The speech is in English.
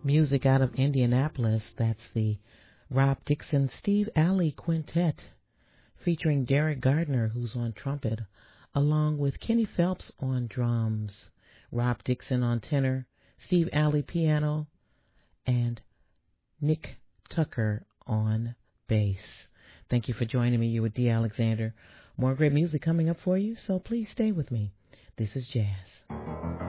music out of Indianapolis. That's the Rob Dixon Steve Alley Quintet featuring Derek Gardner, who's on trumpet, along with Kenny Phelps on drums, Rob Dixon on tenor, Steve Alley piano, and Nick Tucker on bass. Thank you for joining me. You with Dee Alexander. More great music coming up for you, so please stay with me. This is Jazz.